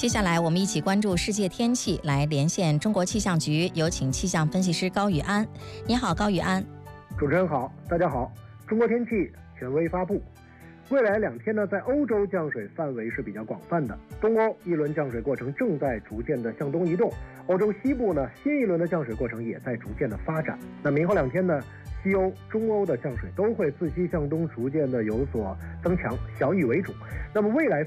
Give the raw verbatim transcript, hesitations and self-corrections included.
接下来我们一起关注世界天气，来连线中国气象局，有请气象分析师高宇安。你好，高宇安。 主持人好，大家好。中国天气权威发布，未来两天呢，在欧洲降水范围是比较广泛的。东欧一轮降水过程正在逐渐的向东移动，欧洲西部呢，新一轮的降水过程也在逐渐的发展。那明后两天呢，西欧、中欧的降水都会自西向东逐渐的有所增强，小雨为主。那么未来